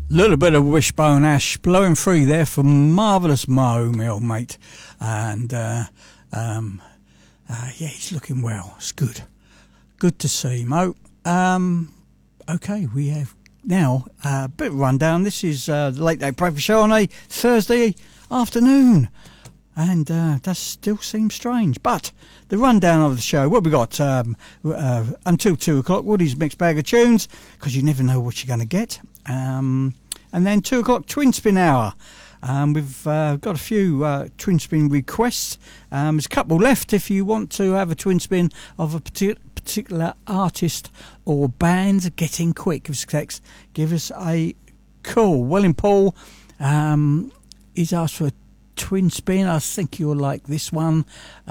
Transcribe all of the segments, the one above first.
Little bit of Wishbone Ash blowing free there for Marvellous Mo, my old mate. And, yeah, he's looking well. It's good. Good to see, Mo. Okay, we have now a bit of rundown. This is the Late Date Breakfast Show on a Thursday afternoon. And that still seems strange. But the rundown of the show, what we got until 2 o'clock, Woody's Mixed Bag of Tunes, because you never know what you're going to get. And then 2 o'clock, Twin Spin Hour. We've got a few twin spin requests. There's a couple left if you want to have a twin spin of a particular artist or band. Get in quick. Give us a call. Welling Paul, he's asked for a twin spin. I think you'll like this one.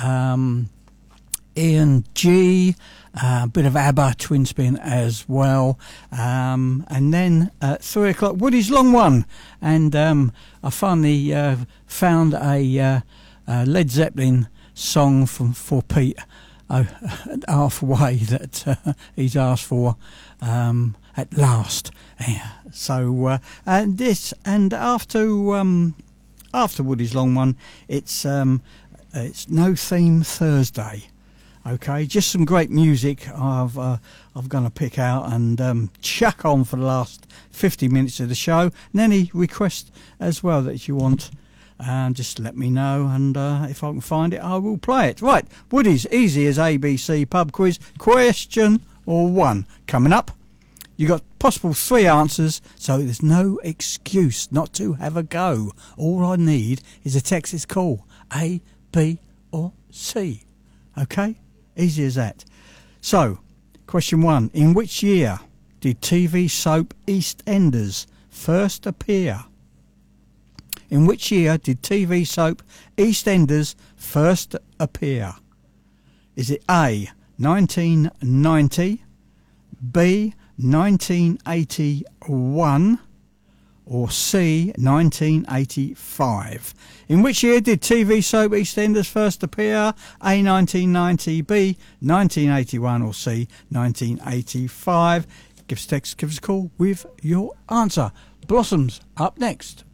Ian G, a bit of ABBA twin spin as well, and then at 3 o'clock Woody's Long One, and I finally found a Led Zeppelin song for Pete halfway that he's asked for at last. Yeah. So and this, and after Woody's Long One, it's No Theme Thursday. Okay, just some great music I've going to pick out and chuck on for the last 50 minutes of the show. And any request as well that you want, just let me know, and if I can find it, I will play it. Right, Woody's Easy as ABC pub quiz, question or one coming up. You got possible 3 answers, so there's no excuse not to have a go. All I need is a Texas call, A, B or C. Okay? Easy as that. So, question 1. In which year did TV soap EastEnders first appear? In which year did TV soap EastEnders first appear? Is it A, 1990, B, 1981, or C, 1985? In which year did TV soap EastEnders first appear? A, 1990, B, 1981, or C, 1985? Give us a text, give us a call with your answer. Blossoms up next.